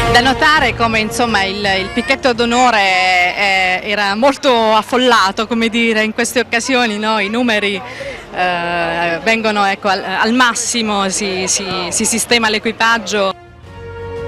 Da notare come insomma il picchetto d'onore era molto affollato, come dire, in queste occasioni, no? I numeri vengono ecco, al massimo, si sistema l'equipaggio.